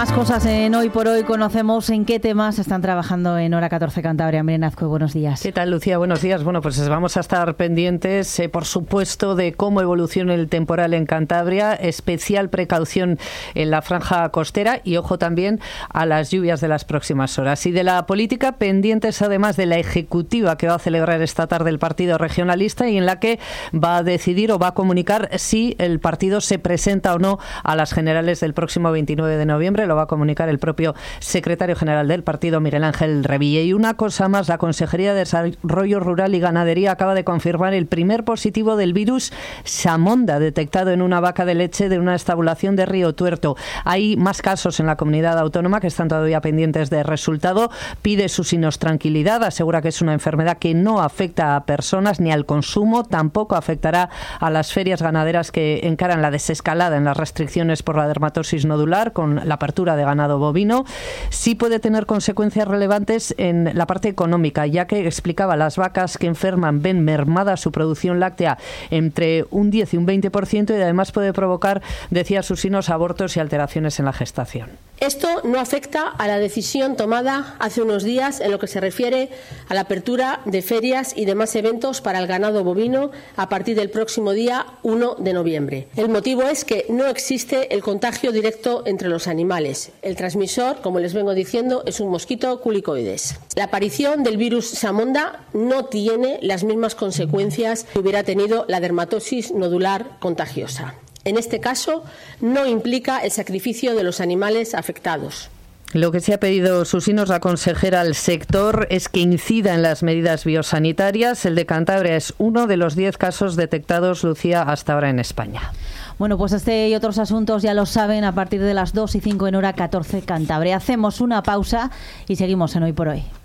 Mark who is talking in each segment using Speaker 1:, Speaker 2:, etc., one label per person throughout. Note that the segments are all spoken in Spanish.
Speaker 1: Más cosas en Hoy por Hoy. Conocemos en qué temas están trabajando en Hora 14 Cantabria. Miren Azcue, buenos días.
Speaker 2: ¿Qué tal, Lucía? Buenos días. Bueno, pues vamos a estar pendientes, por supuesto, de cómo evoluciona el temporal en Cantabria. Especial precaución en la franja costera y ojo también a las lluvias de las próximas horas. Y de la política, pendientes además de la ejecutiva que va a celebrar esta tarde el Partido Regionalista y en la que va a decidir o va a comunicar si el partido se presenta o no a las generales del próximo 29 de noviembre. Lo va a comunicar el propio secretario general del partido, Miguel Ángel Reville. Y una cosa más, la Consejería de Desarrollo Rural y Ganadería acaba de confirmar el primer positivo del virus Samonda detectado en una vaca de leche de una estabulación de Río Tuerto. Hay más casos en la comunidad autónoma que están todavía pendientes de resultado. Pide Susinos tranquilidad, asegura que es una enfermedad que no afecta a personas ni al consumo, tampoco afectará a las ferias ganaderas que encaran la desescalada en las restricciones por la dermatosis nodular con la apertura de ganado bovino. Sí puede tener consecuencias relevantes en la parte económica, ya que explicaba, las vacas que enferman ven mermada su producción láctea entre un 10 y un 20% y además puede provocar, decía Susinos, abortos y alteraciones en la gestación.
Speaker 3: Esto no afecta a la decisión tomada hace unos días en lo que se refiere a la apertura de ferias y demás eventos para el ganado bovino a partir del próximo día 1 de noviembre. El motivo es que no existe el contagio directo entre los animales. El transmisor, como les vengo diciendo, es un mosquito culicoides. La aparición del virus Samonda no tiene las mismas consecuencias que hubiera tenido la dermatosis nodular contagiosa. En este caso, no implica el sacrificio de los animales afectados.
Speaker 2: Lo que se ha pedido Susinos, la consejera, al sector es que incida en las medidas biosanitarias. El de Cantabria es uno de los 10 casos detectados, Lucía, hasta ahora en España.
Speaker 1: Bueno, pues este y otros asuntos ya lo saben a partir de las 2 y 5 en Hora 14 Cantabria. Hacemos una pausa y seguimos en Hoy por Hoy.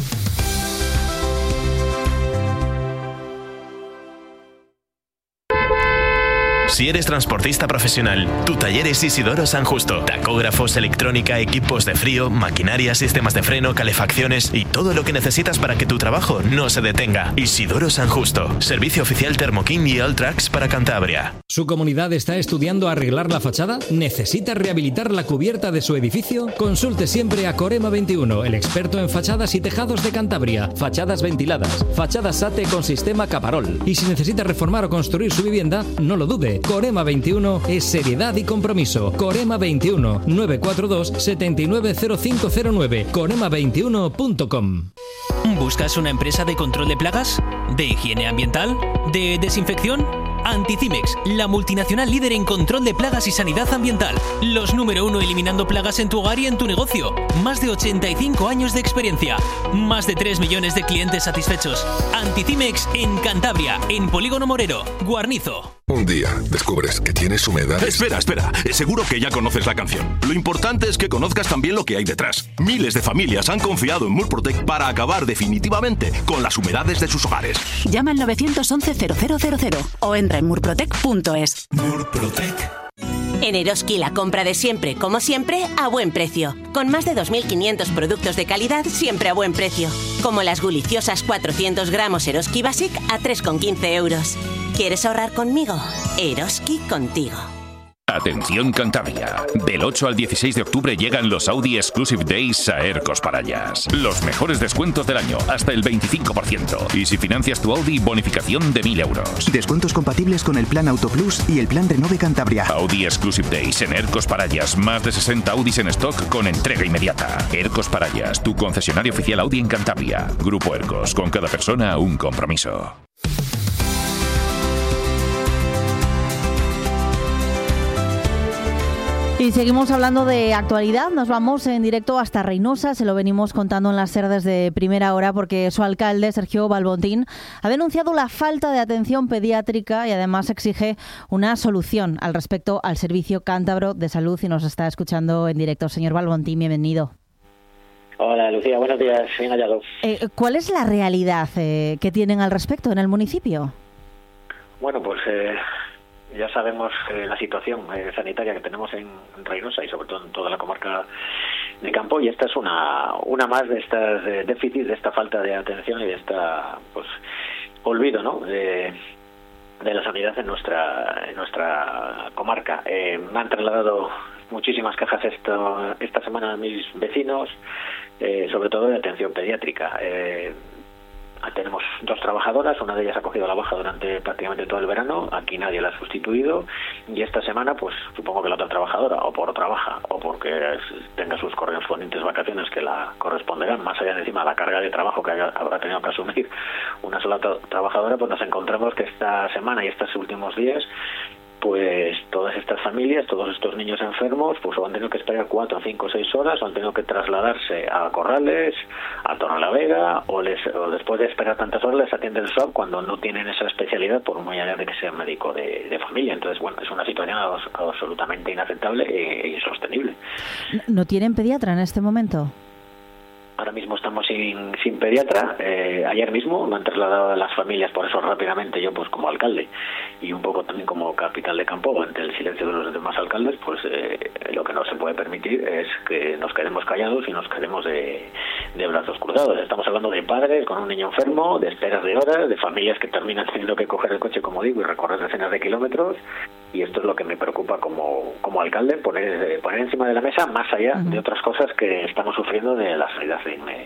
Speaker 4: Si eres transportista profesional, tu taller es Isidoro San Justo. Tacógrafos, electrónica, equipos de frío, maquinaria, sistemas de freno, calefacciones y todo lo que necesitas para que tu trabajo no se detenga. Isidoro San Justo. Servicio oficial Thermokin y Alltrax para Cantabria.
Speaker 5: ¿Su comunidad está estudiando arreglar la fachada? ¿Necesita rehabilitar la cubierta de su edificio? Consulte siempre a Corema 21, el experto en fachadas y tejados de Cantabria. Fachadas ventiladas, fachadas SATE con sistema Caparol. Y si necesita reformar o construir su vivienda, no lo dude. Corema 21 es seriedad y compromiso. Corema 21 942 790509. Corema21.com.
Speaker 6: ¿Buscas una empresa de control de plagas? ¿De higiene ambiental? ¿De desinfección? Anticimex, la multinacional líder en control de plagas y sanidad ambiental. Los número 1 eliminando plagas en tu hogar y en tu negocio. Más de 85 años de experiencia. Más de 3 millones de clientes satisfechos. Anticimex en Cantabria, en Polígono Morero, Guarnizo.
Speaker 7: Un día descubres que tienes humedad.
Speaker 8: Espera. Seguro que ya conoces la canción. Lo importante es que conozcas también lo que hay detrás. Miles de familias han confiado en Murprotec para acabar definitivamente con las humedades de sus hogares.
Speaker 9: Llama al 911-0000 o entra en murprotec.es.
Speaker 8: Murprotec.
Speaker 10: En Eroski la compra de siempre, como siempre, a buen precio. Con más de 2.500 productos de calidad, siempre a buen precio. Como las guliciosas 400 gramos Eroski Basic a 3,15 euros. ¿Quieres ahorrar conmigo? Eroski contigo.
Speaker 11: Atención Cantabria, del 8 al 16 de octubre llegan los Audi Exclusive Days a Ercos Parallas. Los mejores descuentos del año, hasta el 25%. Y si financias tu Audi, bonificación de 1.000 euros.
Speaker 12: Descuentos compatibles con el plan Auto Plus y el plan Renove Cantabria.
Speaker 11: Audi Exclusive Days en Ercos Parallas. Más de 60 Audis en stock con entrega inmediata. Ercos Parallas, tu concesionario oficial Audi en Cantabria. Grupo Ercos, con cada persona un compromiso.
Speaker 1: Y seguimos hablando de actualidad. Nos vamos en directo hasta Reinosa. Se lo venimos contando en las SER desde primera hora porque su alcalde, Sergio Balbontín, ha denunciado la falta de atención pediátrica y además exige una solución al respecto al Servicio Cántabro de Salud y nos está escuchando en directo. Señor Balbontín, bienvenido.
Speaker 13: Hola Lucía, buenos días, bien hallado.
Speaker 1: ¿Cuál es la realidad que tienen al respecto en el municipio?
Speaker 13: Bueno, pues ya sabemos la situación sanitaria que tenemos en Reinosa y sobre todo en toda la comarca de Campo, y esta es una más de estas déficits, de esta falta de atención y de esta olvido, ¿no?, de la sanidad en nuestra comarca. Me han trasladado muchísimas quejas esta semana de mis vecinos, sobre todo de atención pediátrica. Tenemos 2 trabajadoras, una de ellas ha cogido la baja durante prácticamente todo el verano, aquí nadie la ha sustituido, y esta semana pues supongo que la otra trabajadora, o por otra baja, o porque tenga sus correspondientes vacaciones que la corresponderán, más allá de encima la carga de trabajo que habrá tenido que asumir una sola trabajadora, pues nos encontramos que esta semana y estos últimos días pues todas estas familias, todos estos niños enfermos, pues o han tenido que esperar 4, 5, 6 horas, o han tenido que trasladarse a Corrales, a Torrelavega, o después de esperar tantas horas les atiende el SWAP cuando no tienen esa especialidad, por muy allá de que sea médico de familia. Entonces, bueno, es una situación absolutamente inaceptable e insostenible.
Speaker 1: ¿No tienen pediatra en este momento?
Speaker 13: Ahora mismo estamos sin pediatra. Ayer mismo me han trasladado a las familias, por eso rápidamente yo pues como alcalde y un poco también como capital de campo, ante el silencio de los demás alcaldes, pues lo que no se puede permitir es que nos quedemos callados y nos quedemos de brazos cruzados. Estamos hablando de padres con un niño enfermo, de esperas de horas, de familias que terminan teniendo que coger el coche, como digo, y recorrer decenas de kilómetros. Y esto es lo que me preocupa como alcalde, poner encima de la mesa, más allá de otras cosas que estamos sufriendo de la sanidad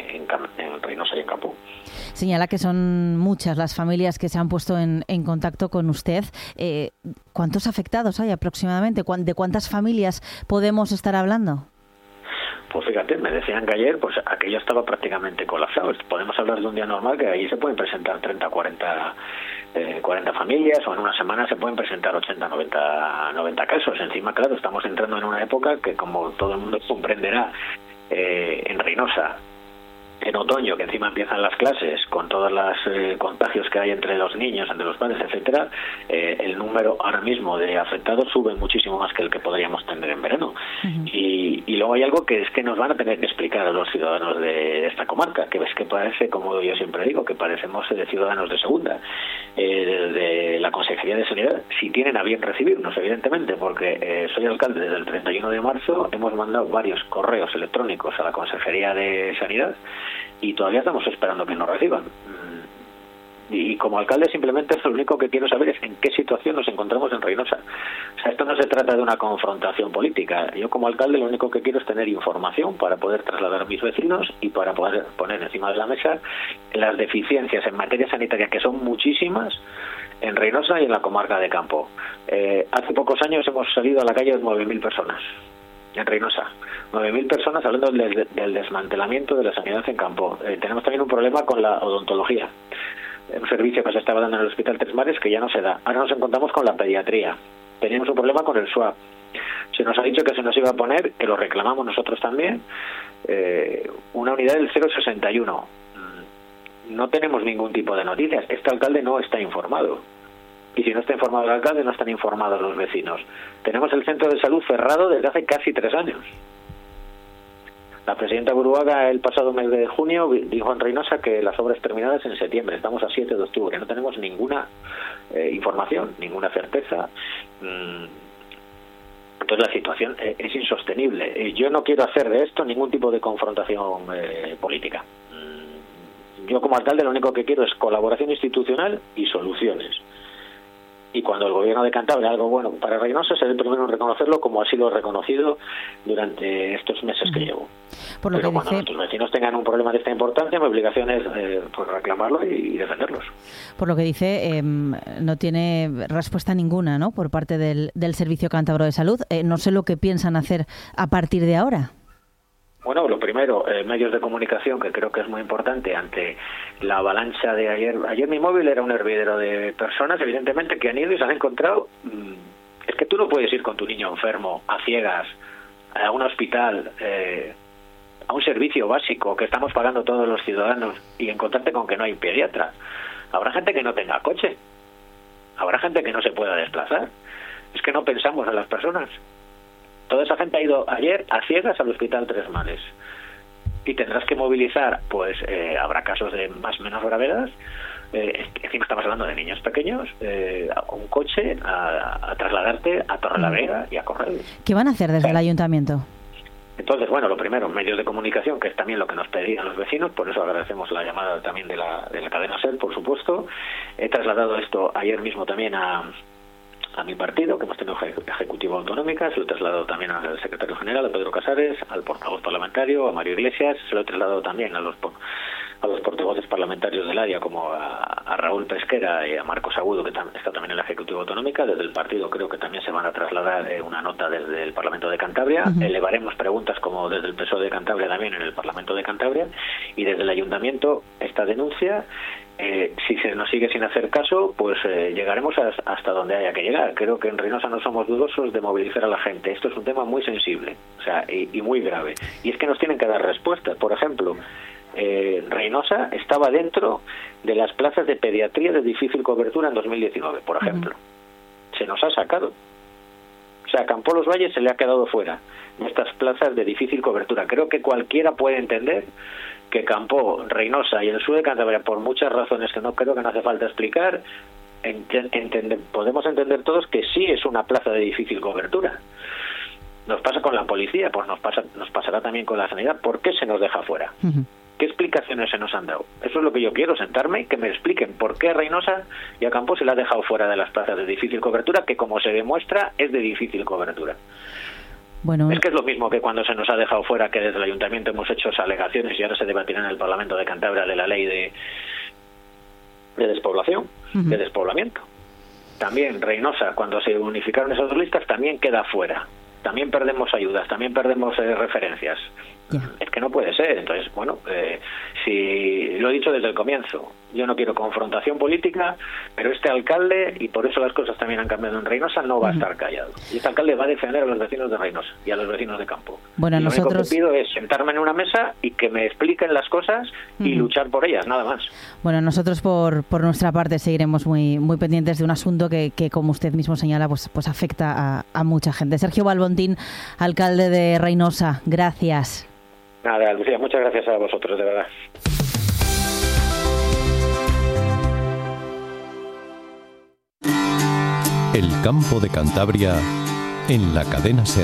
Speaker 13: en Reynosa y en Campoo.
Speaker 1: Señala que son muchas las familias que se han puesto en contacto con usted. ¿Cuántos afectados hay aproximadamente? ¿De cuántas familias podemos estar hablando?
Speaker 13: Pues fíjate, me decían que ayer pues aquello estaba prácticamente colapsado. Podemos hablar de un día normal que ahí se pueden presentar 30, 40 familias, o en una semana se pueden presentar 80, 90 casos. Encima, claro, estamos entrando en una época que, como todo el mundo comprenderá, en Reynosa, en otoño, que encima empiezan las clases, con todos los contagios que hay entre los niños, entre los padres, etcétera, el número ahora mismo de afectados sube muchísimo más que el que podríamos tener en verano. Y luego hay algo que es que nos van a tener que explicar a los ciudadanos de esta comarca, que es que parece, como yo siempre digo, que parecemos de ciudadanos de segunda, de la Consejería de Sanidad, si tienen a bien recibirnos, evidentemente, porque soy alcalde desde el 31 de marzo, hemos mandado varios correos electrónicos a la Consejería de Sanidad y todavía estamos esperando que nos reciban. Y como alcalde simplemente lo único que quiero saber es en qué situación nos encontramos en Reynosa. O sea, esto no se trata de una confrontación política. Yo como alcalde lo único que quiero es tener información para poder trasladar a mis vecinos y para poder poner encima de la mesa las deficiencias en materia sanitaria, que son muchísimas, en Reynosa y en la comarca de Campoo. Hace pocos años hemos salido a la calle 9.000 personas en Reynosa. 9.000 personas hablando del desmantelamiento de la sanidad en Campoo. Tenemos también un problema con la odontología. Un servicio que se estaba dando en el Hospital Tres Mares que ya no se da. Ahora nos encontramos con la pediatría. Teníamos un problema con el SWAP. Se nos ha dicho que se nos iba a poner, que lo reclamamos nosotros también, una unidad del 061. No tenemos ningún tipo de noticias. Este alcalde no está informado. Y si no está informado el alcalde, no están informados los vecinos. Tenemos el centro de salud cerrado desde hace casi 3 años. La presidenta Buruaga el pasado mes de junio dijo en Reynosa que las obras terminadas en septiembre. Estamos a 7 de octubre. No tenemos ninguna información, ninguna certeza. Entonces la situación es insostenible. Yo no quiero hacer de esto ningún tipo de confrontación política. Yo como alcalde lo único que quiero es colaboración institucional y soluciones. Y cuando el gobierno de Cantabria algo bueno para Reynosa, seré el primero en reconocerlo, como así lo he reconocido durante estos meses que llevo. Pero cuando nuestros vecinos tengan un problema de esta importancia, mi obligación es pues reclamarlo y defenderlos.
Speaker 1: Por lo que dice, no tiene respuesta ninguna, ¿no?, por parte del Servicio Cántabro de Salud. No sé lo que piensan hacer a partir de ahora.
Speaker 13: Bueno, lo primero, medios de comunicación, que creo que es muy importante ante la avalancha de ayer. Ayer mi móvil era un hervidero de personas, evidentemente, que han ido y se han encontrado. Es que tú no puedes ir con tu niño enfermo a ciegas a un hospital, a un servicio básico que estamos pagando todos los ciudadanos y encontrarte con que no hay pediatra. Habrá gente que no tenga coche, habrá gente que no se pueda desplazar. Es que no pensamos en las personas. Toda esa gente ha ido ayer a ciegas al Hospital Tres Mares y tendrás que movilizar, pues habrá casos de más o menos gravedad. Encima estamos hablando de niños pequeños, a un coche a trasladarte a Torrelavega y a Corrales.
Speaker 1: ¿Qué van a hacer desde el ayuntamiento?
Speaker 13: Entonces, bueno, lo primero, medios de comunicación, que es también lo que nos pedían los vecinos, por eso agradecemos la llamada también de la cadena SER, por supuesto. He trasladado esto ayer mismo también a a mi partido, que hemos tenido ejecutiva autonómica, se lo he trasladado también al secretario general, a Pedro Casares, al portavoz parlamentario, a Mario Iglesias, se lo he trasladado también a los portavoces parlamentarios del área, como a Raúl Pesquera y a Marcos Agudo, que está también en la ejecutiva autonómica. Desde el partido creo que también se van a trasladar una nota desde el Parlamento de Cantabria. Elevaremos preguntas como desde el PSOE de Cantabria también en el Parlamento de Cantabria, y desde el Ayuntamiento esta denuncia. Si se nos sigue sin hacer caso, pues llegaremos hasta donde haya que llegar. Creo que en Reynosa no somos dudosos de movilizar a la gente. Esto es un tema muy sensible, o sea, y muy grave. Y es que nos tienen que dar respuestas. Por ejemplo, Reynosa estaba dentro de las plazas de pediatría de difícil cobertura en 2019, por ejemplo. Se nos ha sacado. O sea, a Campo Los Valles se le ha quedado fuera de estas plazas de difícil cobertura. Creo que cualquiera puede entender que Campo, Reynosa y el sur de Cantabria, por muchas razones que no creo que no hace falta explicar, podemos entender todos que sí es una plaza de difícil cobertura. Nos pasa con la policía, pues nos pasará también con la sanidad. ¿Por qué se nos deja fuera? ¿Qué explicaciones se nos han dado? Eso es lo que yo quiero, sentarme y que me expliquen por qué a Reynosa y a Campo se le ha dejado fuera de las plazas de difícil cobertura, que como se demuestra es de difícil cobertura.
Speaker 1: Bueno,
Speaker 13: es que es lo mismo que cuando se nos ha dejado fuera, que desde el Ayuntamiento hemos hecho alegaciones y ahora se debatirá en el Parlamento de Cantabria de la ley de despoblación, de despoblamiento. También Reynosa, cuando se unificaron esas dos listas, también queda fuera. También perdemos ayudas, también perdemos referencias. Es que no puede ser. Entonces, bueno, si lo he dicho desde el comienzo, yo no quiero confrontación política, pero este alcalde, y por eso las cosas también han cambiado en Reynosa, no va a estar callado. Y este alcalde va a defender a los vecinos de Reynosa y a los vecinos de Campo.
Speaker 1: Bueno,
Speaker 13: y lo
Speaker 1: nosotros...
Speaker 13: único que pido es sentarme en una mesa y que me expliquen las cosas y luchar por ellas, nada más.
Speaker 1: Bueno, nosotros por nuestra parte seguiremos muy pendientes de un asunto que como usted mismo señala, pues afecta a mucha gente. Sergio Balbontín, alcalde de Reynosa, gracias.
Speaker 13: Nada, Lucía, muchas gracias a vosotros, de verdad.
Speaker 14: El campo de Cantabria en la cadena SER.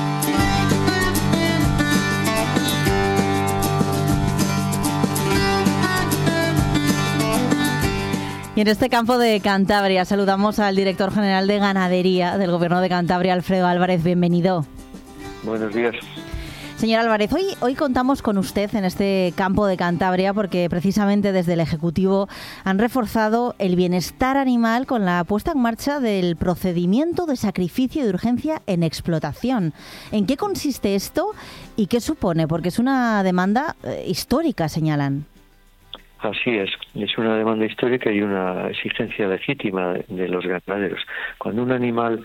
Speaker 1: Y en este campo de Cantabria saludamos al director general de Ganadería del Gobierno de Cantabria, Alfredo Álvarez. Bienvenido.
Speaker 15: Buenos días.
Speaker 1: Señor Álvarez, hoy contamos con usted en este campo de Cantabria porque precisamente desde el Ejecutivo han reforzado el bienestar animal con la puesta en marcha del procedimiento de sacrificio de urgencia en explotación. ¿En qué consiste esto y qué supone? Porque es una demanda histórica, señalan.
Speaker 15: Así es una demanda histórica y una exigencia legítima de los ganaderos. Cuando un animal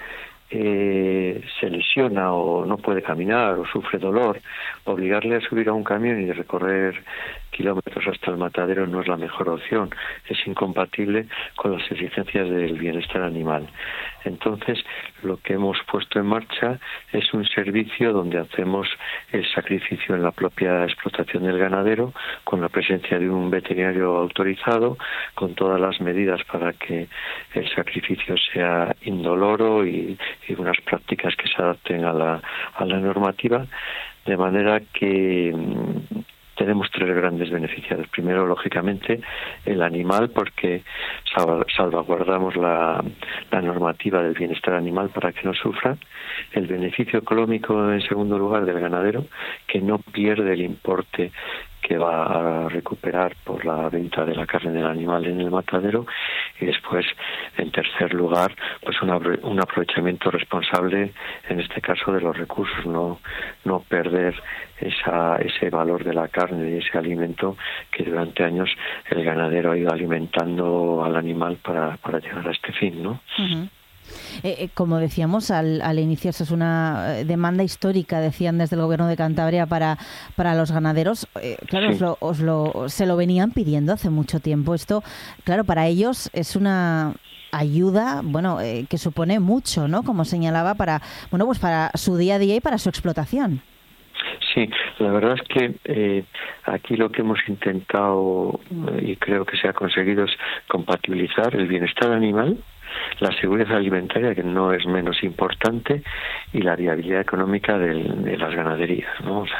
Speaker 15: se lesiona o no puede caminar o sufre dolor, obligarle a subir a un camión y recorrer kilómetros hasta el matadero no es la mejor opción, es incompatible con las exigencias del bienestar animal. Entonces, lo que hemos puesto en marcha es un servicio donde hacemos el sacrificio en la propia explotación del ganadero, con la presencia de un veterinario autorizado, con todas las medidas para que el sacrificio sea indoloro y unas prácticas que se adapten a la normativa, de manera que tenemos tres grandes beneficiados. Primero, lógicamente, el animal, porque salvaguardamos la normativa del bienestar animal para que no sufra. El beneficio económico, en segundo lugar, del ganadero, que no pierde el importe que va a recuperar por la venta de la carne del animal en el matadero. Y después, en tercer lugar, pues un aprovechamiento responsable, en este caso, de los recursos, no perder ese valor de la carne y ese alimento que durante años el ganadero ha ido alimentando al animal para llegar a este fin, ¿no?
Speaker 1: Uh-huh. Como decíamos al inicio, esto es una demanda histórica, decían desde el Gobierno de Cantabria para los ganaderos. Claro, sí. Se lo venían pidiendo hace mucho tiempo. Esto, claro, para ellos es una ayuda, que supone mucho, ¿no? Como señalaba, para su día a día y para su explotación.
Speaker 15: Sí, la verdad es que aquí lo que hemos intentado y creo que se ha conseguido es compatibilizar el bienestar animal, la seguridad alimentaria, que no es menos importante, y la viabilidad económica de las ganaderías, ¿no? O sea,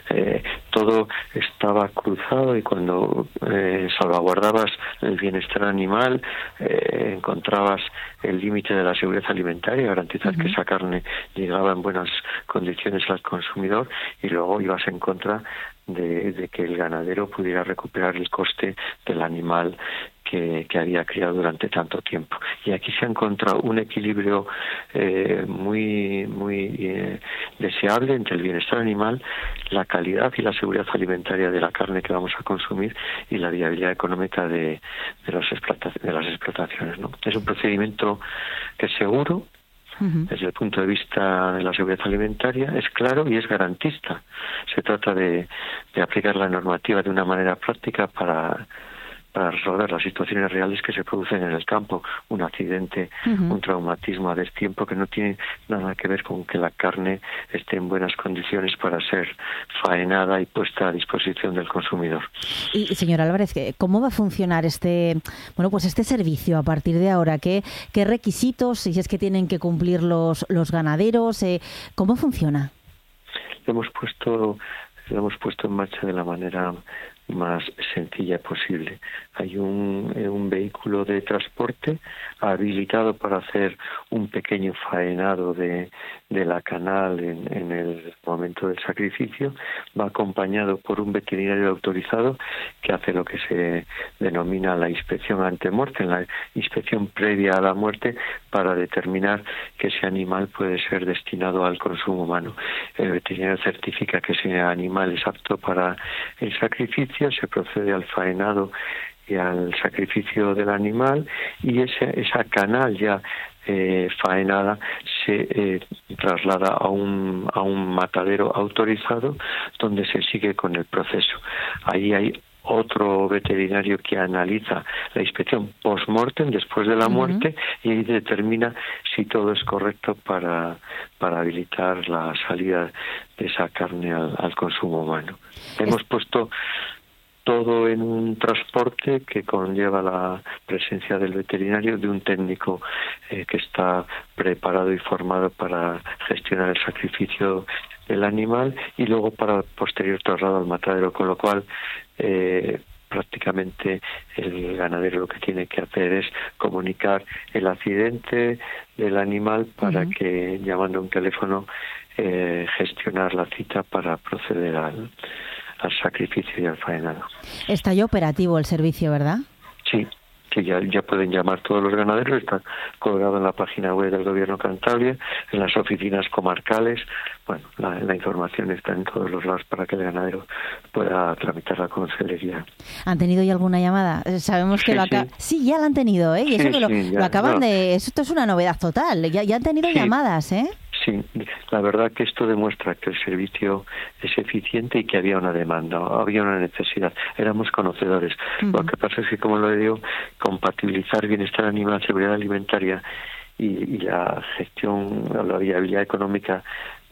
Speaker 15: todo estaba cruzado, y cuando salvaguardabas el bienestar animal, encontrabas el límite de la seguridad alimentaria, garantizar que esa carne llegaba en buenas condiciones al consumidor, y luego ibas en contra de que el ganadero pudiera recuperar el coste del animal que había criado durante tanto tiempo. Y aquí se ha encontrado un equilibrio muy deseable entre el bienestar animal, la calidad y la seguridad alimentaria de la carne que vamos a consumir y la viabilidad económica de las explotaciones, ¿no? Es un procedimiento que es seguro desde el punto de vista de la seguridad alimentaria, es claro y es garantista. Se trata de aplicar la normativa de una manera práctica para resolver las situaciones reales que se producen en el campo, un accidente, un traumatismo a destiempo, que no tiene nada que ver con que la carne esté en buenas condiciones para ser faenada y puesta a disposición del consumidor.
Speaker 1: Y señor Álvarez, ¿cómo va a funcionar este servicio a partir de ahora? ¿Qué requisitos, si es que tienen que cumplir los ganaderos? ¿Cómo funciona?
Speaker 15: Lo hemos puesto en marcha de la manera más sencilla posible. Hay un vehículo de transporte habilitado para hacer un pequeño faenado de la canal en el momento del sacrificio. Va acompañado por un veterinario autorizado que hace lo que se denomina la inspección antemortem, la inspección previa a la muerte, para determinar que ese animal puede ser destinado al consumo humano. El veterinario certifica que ese animal es apto para el sacrificio, se procede al faenado y al sacrificio del animal, y esa canal ya faenada se traslada a un matadero autorizado, donde se sigue con el proceso. Ahí hay otro veterinario que analiza la inspección post-mortem, después de la muerte, y ahí determina si todo es correcto para habilitar la salida de esa carne al consumo humano. Hemos puesto todo en un transporte que conlleva la presencia del veterinario, de un técnico que está preparado y formado para gestionar el sacrificio del animal, y luego para posterior traslado al matadero, con lo cual prácticamente el ganadero lo que tiene que hacer es comunicar el accidente del animal para que, llamando a un teléfono, gestionar la cita para proceder al sacrificio y al faenado.
Speaker 1: Está ya operativo el servicio, ¿verdad?
Speaker 15: Sí, que ya pueden llamar todos los ganaderos. Está colgado en la página web del Gobierno Cantabria, en las oficinas comarcales. Bueno, la información está en todos los lados para que el ganadero pueda tramitar la consejería.
Speaker 1: ¿Han tenido ya alguna llamada? Sabemos que sí, ya la han tenido, ¿eh? Y eso lo acaban de... Esto es una novedad total. Ya han tenido llamadas, ¿eh?
Speaker 15: Sí, la verdad que esto demuestra que el servicio es eficiente y que había una demanda, había una necesidad. Éramos conocedores. Lo que pasa es que, como lo digo, compatibilizar bienestar animal, seguridad alimentaria y la gestión o la viabilidad económica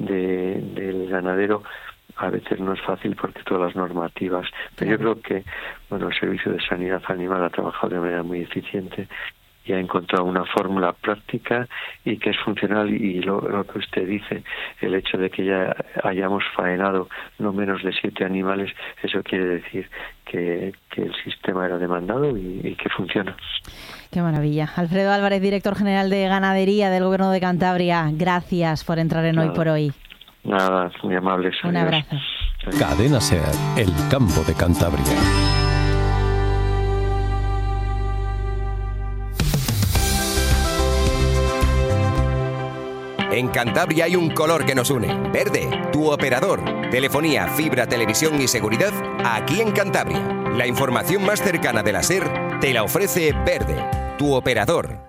Speaker 15: del ganadero a veces no es fácil porque todas las normativas. Pero yo creo que el Servicio de Sanidad Animal ha trabajado de manera muy eficiente y ha encontrado una fórmula práctica y que es funcional. Y lo que usted dice, el hecho de que ya hayamos faenado no menos de 7 animales, eso quiere decir que el sistema era demandado y que funciona.
Speaker 1: Qué maravilla. Alfredo Álvarez, director general de Ganadería del Gobierno de Cantabria, gracias por entrar en Hoy por Hoy.
Speaker 15: Nada, muy amables.
Speaker 1: Un abrazo.
Speaker 14: Cadena SER, el campo de Cantabria.
Speaker 16: En Cantabria hay un color que nos une. Verde, tu operador. Telefonía, fibra, televisión y seguridad aquí en Cantabria. La información más cercana de la SER te la ofrece Verde, tu operador.